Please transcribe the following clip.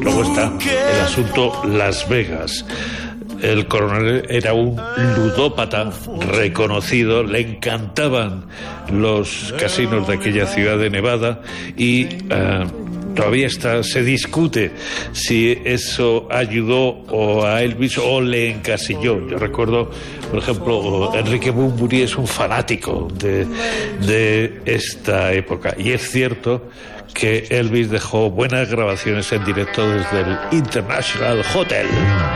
Luego está el asunto Las Vegas. El coronel era un ludópata reconocido, le encantaban los casinos de aquella ciudad de Nevada y todavía se discute si eso ayudó o a Elvis o le encasilló. Yo recuerdo, por ejemplo, Enrique Bunbury es un fanático de esta época y es cierto que Elvis dejó buenas grabaciones en directo desde el International Hotel.